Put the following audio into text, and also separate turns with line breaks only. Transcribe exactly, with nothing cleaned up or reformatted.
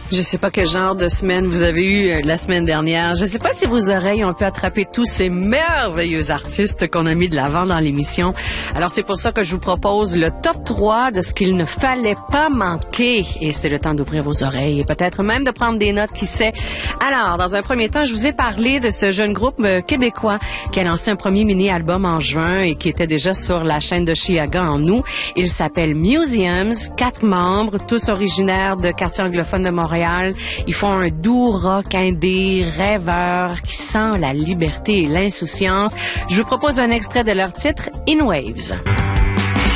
Je sais pas quel genre de semaine vous avez eu la semaine dernière. Je sais pas si vos oreilles ont pu attraper tous ces merveilleux artistes qu'on a mis de l'avant dans l'émission. Alors c'est pour ça que je vous propose le top trois de ce qu'il ne fallait pas manquer. Et c'est le temps d'ouvrir vos oreilles et peut-être même de prendre des notes, qui sait. Alors, dans un premier temps, je vous ai parlé de ce jeune groupe québécois qui a lancé un premier mini-album en juin et qui était déjà sur la chaîne de Chiaga en août. Il s'appelle Museums, quatre membres, tous originaires de quartier anglophone de Montréal. Ils font un doux rock indé, rêveur, qui sent la liberté et l'insouciance. Je vous propose un extrait de leur titre, In Waves.